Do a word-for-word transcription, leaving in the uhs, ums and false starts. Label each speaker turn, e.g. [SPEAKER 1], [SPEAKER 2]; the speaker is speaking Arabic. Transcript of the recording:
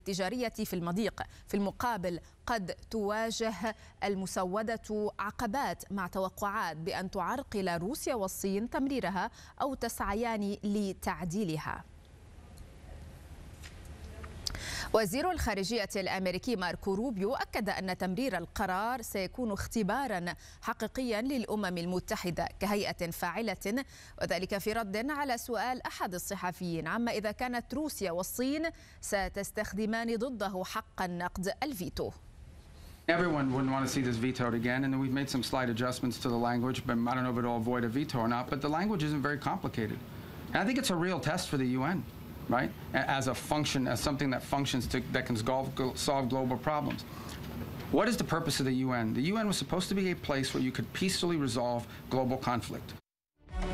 [SPEAKER 1] التجارية في المضيق. في المقابل قد تواجه المسودة عقبات مع توقعات بأن تعرقل روسيا والصين تمريرها أو تسعيان لتعديلها. وزير الخارجية الأمريكي ماركو روبيو أكد أن تمرير القرار سيكون اختبارا حقيقيا للأمم المتحدة كهيئة فاعلة، وذلك في رد على سؤال أحد الصحفيين عما إذا كانت روسيا والصين ستستخدمان ضده حق النقد الفيتو.
[SPEAKER 2] Everyone wouldn't want to see this vetoed again, and we've made some slight adjustments to the language, but I don't know if it'll avoid a veto or not, but the language isn't very complicated. And I think it's a real test for the U N. Right, as a function, as something that functions to, that can solve global problems. What is the purpose of the U N? The U N was supposed to be a place where you could peacefully resolve global conflict.